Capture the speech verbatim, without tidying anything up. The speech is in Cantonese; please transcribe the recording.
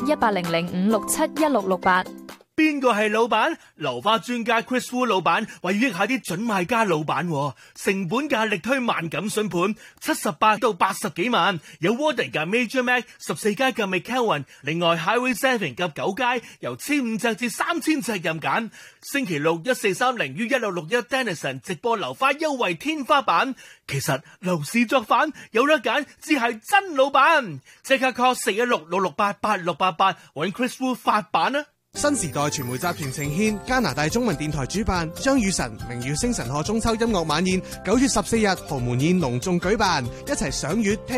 一八零零五六七一六六八。 邊個係老闆？樓花專家 Chris Wu 老闆為益下啲準買家老闆，成本價力推萬錦筍盤，七十八到八十幾萬，有 Warden 嘅 Major Mac， 十四街嘅 McKelvin， 另外 Highway Seven 及九街由千五尺至三千尺任揀。星期六一四三零於一六六一 Dennison 直播樓花優惠天花板。其實樓市作反有得揀，只係真老闆。即刻 call 四一六六六八八六八八揾 Chris Wu 發版啊！ 新時代傳媒集團呈獻加拿大中文電台主辦張雨晨明耀星辰賀中秋音樂晚宴，九月十四日豪門宴隆重舉辦，一齊賞月聽